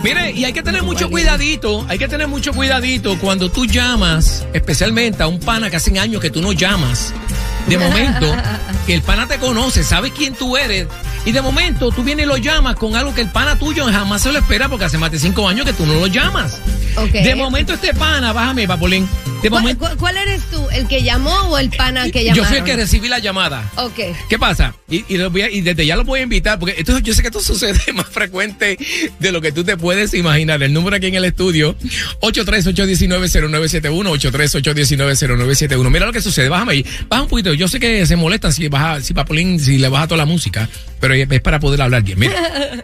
Mire, y hay que tener mucho cuidadito, cuando tú llamas, especialmente a un pana que hace años que tú no llamas. De momento, que el pana te conoce, sabe quién tú eres, y de momento tú vienes y lo llamas con algo que el pana tuyo jamás se lo espera porque hace más de 5 años que tú no lo llamas. Okay. De momento este pana, bájame, Papolín. ¿Cuál eres tú? ¿El que llamó o el pana que llamaron? Yo fui el que recibí la llamada. Ok. ¿Qué pasa? Y desde ya lo voy a invitar, porque yo sé que esto sucede más frecuente de lo que tú te puedes imaginar. El número aquí en el estudio, 838-190971, 838-190971. Mira lo que sucede, bájame ahí. Baja un poquito. Yo sé que se molestan si Papolín, si le baja toda la música, pero es para poder hablar bien. Mira.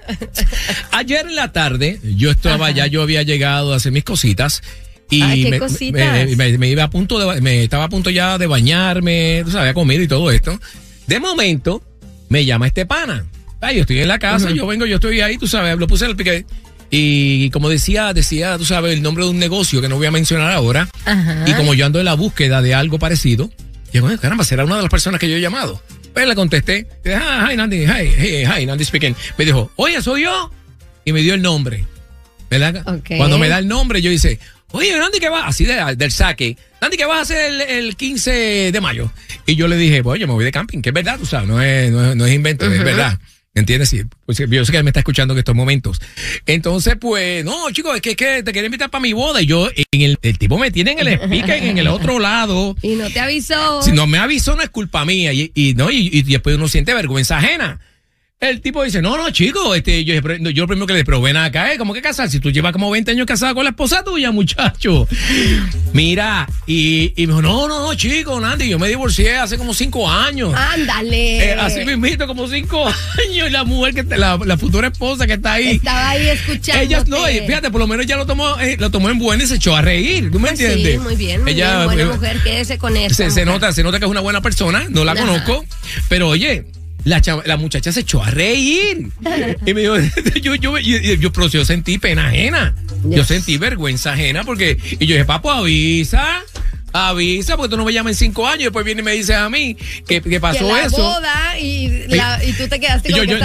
Ayer en la tarde, yo estaba yo había llegado a hacer mis cositas. Y ¿qué cositas? me iba estaba a punto ya de bañarme, tú sabes, había comido y todo esto. De momento, me llama este pana. Yo estoy en la casa, yo estoy ahí, tú sabes, lo puse en el pique. Y como decía, tú sabes, el nombre de un negocio que no voy a mencionar ahora. Ajá. Y como yo ando en la búsqueda de algo parecido, digo, caramba, será una de las personas que yo he llamado. Pues le contesté, hi Nandi, hi Nandi speaking. Me dijo, oye, soy yo. Y me dio el nombre, ¿verdad? Okay. Cuando me da el nombre, yo dice, oye, Nandi, ¿qué vas? Así del saque. Nandi, ¿qué vas a hacer el 15 de mayo? Y yo le dije, pues, oye, me voy de camping, que es verdad, tú sabes, no es invento, es verdad. ¿Entiendes? Sí, pues yo sé que él me está escuchando en estos momentos. Entonces, pues, no, chicos, es que te quería invitar para mi boda. Y yo, el tipo me tiene en el speaker en el otro lado. Y no te avisó. Si no me avisó, no es culpa mía. Y después uno siente vergüenza ajena. El tipo dice, no, chico, yo lo primero que le probé acá es como que casar. Si tú llevas como 20 años casada con la esposa tuya, muchacho. Mira, y me dijo, no, chico, Nandi, yo me divorcié hace como 5 años. Ándale. Así mismito, como 5 años. Y la mujer, la futura esposa que está ahí. Estaba ahí escuchando. Ella, no, fíjate, por lo menos ella lo tomó en buena y se echó a reír. ¿Tú me entiendes? Sí, muy bien, buena mujer, quédese con eso. Se nota que es una buena persona, no la conozco, pero oye, la muchacha se echó a reír. Y me dijo, pero yo sentí pena ajena. Yes. Yo sentí vergüenza ajena porque, y yo dije, papo, avisa, porque tú no me llamas en 5 años y después viene y me dices a mí que pasó que la eso. Boda y tú te quedaste con